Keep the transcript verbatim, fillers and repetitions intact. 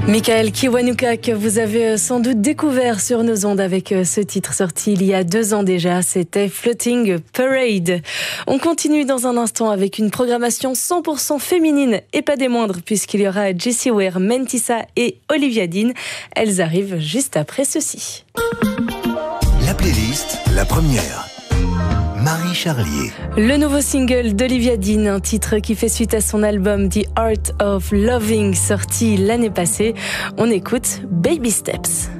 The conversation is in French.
Michael Kiwanuka, que vous avez sans doute découvert sur nos ondes avec ce titre sorti il y a deux ans déjà, c'était Floating Parade. On continue dans un instant avec une programmation cent pour cent féminine et pas des moindres, puisqu'il y aura Jessie Ware, Mentissa et Olivia Dean. Elles arrivent juste après ceci. La playlist, la première. Marie Charlier. Le nouveau single d'Olivia Dean, un titre qui fait suite à son album The Art of Loving, sorti l'année passée. On écoute Baby Steps.